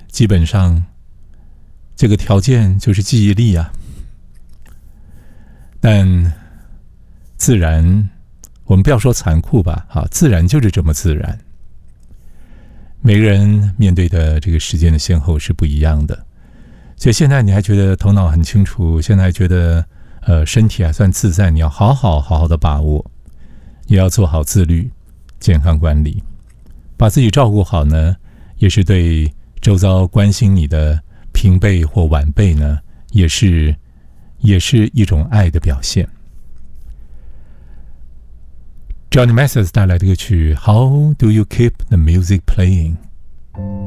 基本上这个条件就是记忆力啊。但自然，我们不要说残酷吧，自然就是这么自然。每个人面对的这个时间的先后是不一样的，所以现在你还觉得头脑很清楚，现在还觉得身体还算自在，你要好好的把握，也要做好自律、健康管理，把自己照顾好呢，也是对周遭关心你的平辈或晚辈呢，也是一种爱的表现。Johnny Mathis 带来的歌曲 How Do You Keep the Music Playing